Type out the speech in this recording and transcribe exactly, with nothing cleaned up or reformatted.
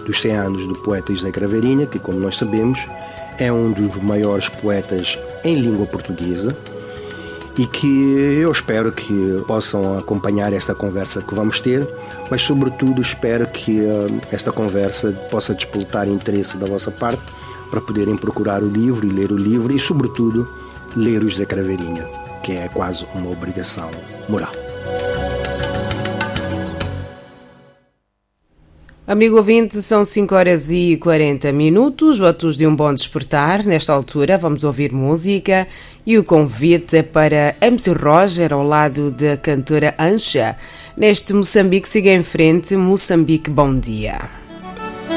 dos cem anos do poeta José Craveirinha, que, como nós sabemos, é um dos maiores poetas em língua portuguesa e que eu espero que possam acompanhar esta conversa que vamos ter, mas sobretudo espero que uh, esta conversa possa despertar interesse da vossa parte para poderem procurar o livro e ler o livro e, sobretudo, ler o José Craveirinha, que é quase uma obrigação moral. Amigo ouvinte, são cinco horas e quarenta minutos, votos de um bom despertar. Nesta altura vamos ouvir música e o convite é para M C Roger ao lado da cantora Ancha. Neste Moçambique siga em frente, Moçambique Bom Dia.